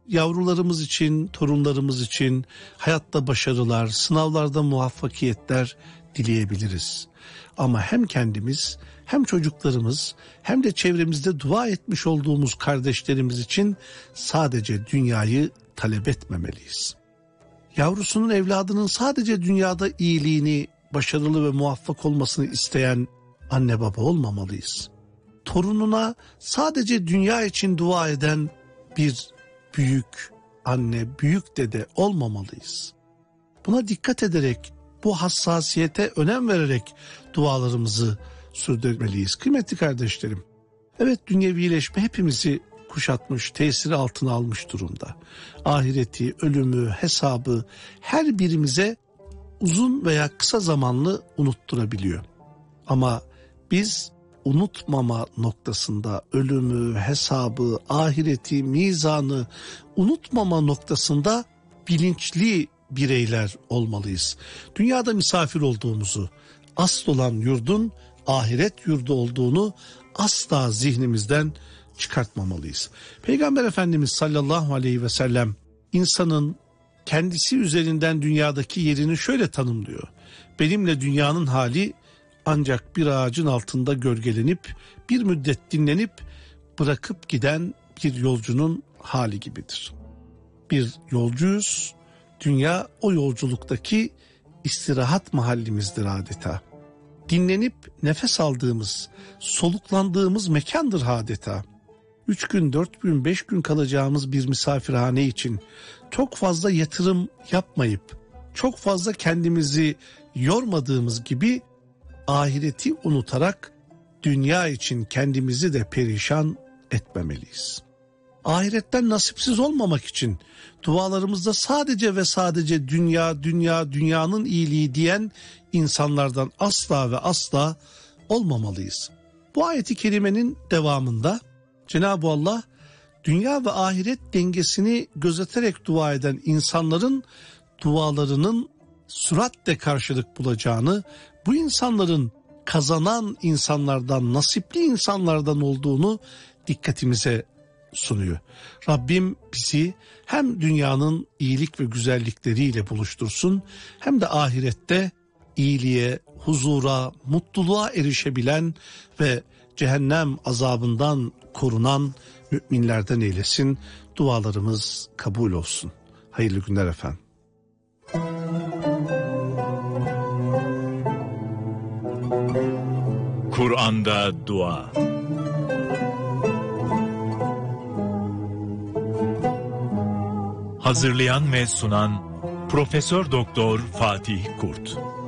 Yavrularımız için, torunlarımız için hayatta başarılar, sınavlarda muvaffakiyetler dileyebiliriz. Ama hem kendimiz, hem çocuklarımız, hem de çevremizde dua etmiş olduğumuz kardeşlerimiz için sadece dünyayı talep etmemeliyiz. Yavrusunun, evladının sadece dünyada iyiliğini, başarılı ve muvaffak olmasını isteyen anne baba olmamalıyız. Torununa sadece dünya için dua eden bir büyük anne, büyük dede olmamalıyız. Buna dikkat ederek, bu hassasiyete önem vererek dualarımızı sürdürmeliyiz. Kıymetli kardeşlerim, evet, dünyevileşme hepimizi kuşatmış, tesiri altına almış durumda. Ahireti, ölümü, hesabı her birimize uzun veya kısa zamanlı unutturabiliyor. Ama biz unutmama noktasında, ölümü, hesabı, ahireti, mizanı unutmama noktasında bilinçli bireyler olmalıyız. Dünyada misafir olduğumuzu, asıl olan yurdun ahiret yurdu olduğunu asla zihnimizden çıkartmamalıyız. Peygamber Efendimiz sallallahu aleyhi ve sellem insanın kendisi üzerinden dünyadaki yerini şöyle tanımlıyor. Benimle dünyanın hali ancak bir ağacın altında gölgelenip bir müddet dinlenip bırakıp giden bir yolcunun hali gibidir. Bir yolcuyuz. Dünya o yolculuktaki istirahat mahallimizdir adeta. Dinlenip nefes aldığımız, soluklandığımız mekandır adeta. 3 gün, 4 gün, 5 gün kalacağımız bir misafirhane için çok fazla yatırım yapmayıp, çok fazla kendimizi yormadığımız gibi ahireti unutarak dünya için kendimizi de perişan etmemeliyiz. Ahiretten nasipsiz olmamak için dualarımızda sadece ve sadece dünya, dünya, dünyanın iyiliği diyen insanlardan asla ve asla olmamalıyız. Bu ayeti kerimenin devamında Cenab-ı Allah dünya ve ahiret dengesini gözeterek dua eden insanların dualarının süratle karşılık bulacağını, bu insanların kazanan insanlardan, nasipli insanlardan olduğunu dikkatimize sunuyor. Rabbim bizi hem dünyanın iyilik ve güzellikleriyle buluştursun, hem de ahirette iyiliğe, huzura, mutluluğa erişebilen ve cehennem azabından korunan müminlerden eylesin. Dualarımız kabul olsun. Hayırlı günler efendim. Kur'an'da dua. Hazırlayan ve sunan Profesör Doktor Fatih Kurt.